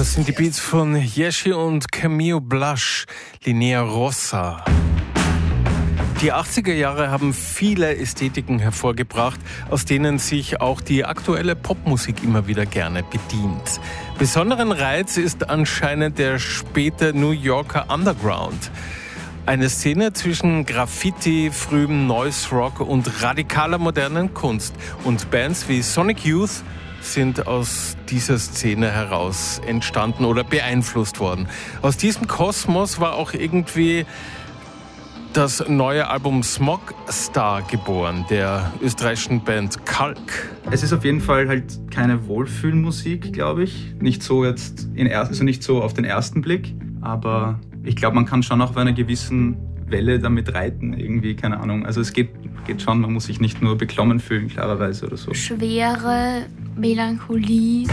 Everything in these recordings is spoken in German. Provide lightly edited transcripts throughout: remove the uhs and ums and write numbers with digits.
Das sind die Beats von Yeshi und Camille Blush, Linea Rossa. Die 80er Jahre haben viele Ästhetiken hervorgebracht, aus denen sich auch die aktuelle Popmusik immer wieder gerne bedient. Besonderen Reiz ist anscheinend der späte New Yorker Underground. Eine Szene zwischen Graffiti, frühem Noise Rock und radikaler modernen Kunst. Und Bands wie Sonic Youth sind aus dieser Szene heraus entstanden oder beeinflusst worden. Aus diesem Kosmos war auch irgendwie das neue Album Smog Star geboren, der österreichischen Band Kalk. Es ist auf jeden Fall halt keine Wohlfühlmusik, glaube ich. Nicht so jetzt nicht so auf den ersten Blick, aber ich glaube, man kann schon auf einer gewissen Welle damit reiten, irgendwie, keine Ahnung. Also es geht schon, man muss sich nicht nur beklommen fühlen, klarerweise oder so. Schwere Melancholie.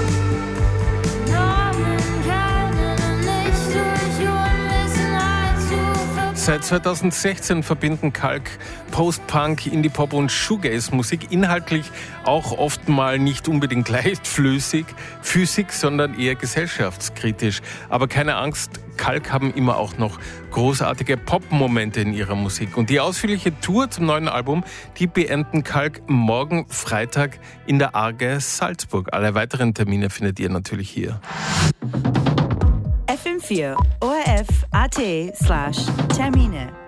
Seit 2016 verbinden Kalk Post-Punk, Indie-Pop und Shoegaze-Musik, inhaltlich auch oft mal nicht unbedingt leichtfüßig, sondern eher gesellschaftskritisch. Aber keine Angst, Kalk haben immer auch noch großartige Pop-Momente in ihrer Musik. Und die ausführliche Tour zum neuen Album, die beenden Kalk morgen Freitag in der Arge Salzburg. Alle weiteren Termine findet ihr natürlich hier. FM4 ORF.at/Termine